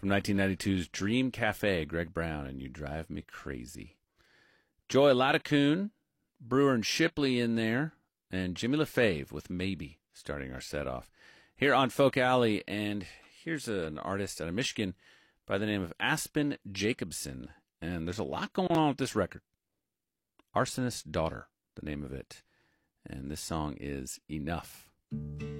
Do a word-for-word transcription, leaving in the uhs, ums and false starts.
from nineteen ninety-two's Dream Cafe, Greg Brown, and You Drive Me Crazy. Joy Latticoon, Brewer and Shipley in there, and Jimmy LaFave with Maybe starting our set off here on Folk Alley. And here's an artist out of Michigan by the name of Aspen Jacobson, and there's a lot going on with this record. Arsonist's Daughter, the name of it, and this song is Enough.